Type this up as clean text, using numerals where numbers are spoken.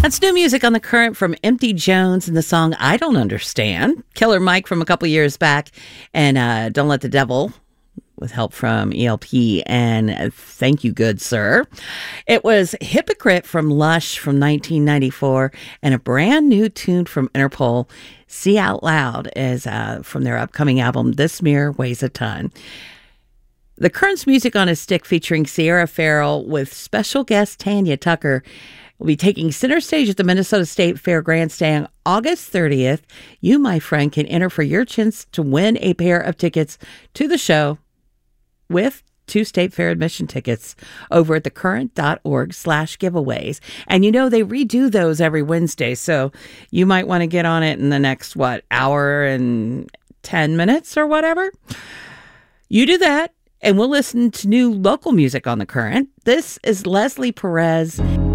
That's new music on the current from Empty Jones and the song I Don't Understand. Killer Mike from a couple years back, and Don't Let the Devil with help from ELP, and Thank You Good Sir. It was Hypocrite from Lush from 1994, and a brand new tune from Interpol, See Out Loud, is from their upcoming album, This Mirror Weighs a Ton. The Current's Music on a Stick featuring Sierra Farrell with special guest Tanya Tucker will be taking center stage at the Minnesota State Fair Grandstand August 30th. You, my friend, can enter for your chance to win a pair of tickets to the show with 2 State Fair admission tickets over at thecurrent.org/giveaways. And you know, they redo those every Wednesday, so you might want to get on it in the next, hour and 10 minutes or whatever. You do that, and we'll listen to new local music on The Current. This is Leslie Perez.